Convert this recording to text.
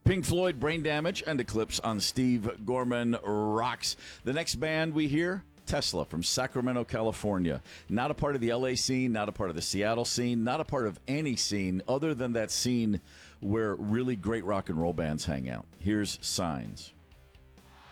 Pink Floyd, Brain Damage, and Eclipse on Steve Gorman Rocks. The next band we hear, Tesla from Sacramento, California. Not a part of the LA scene, not a part of the Seattle scene, not a part of any scene other than that scene where really great rock and roll bands hang out. Here's Signs.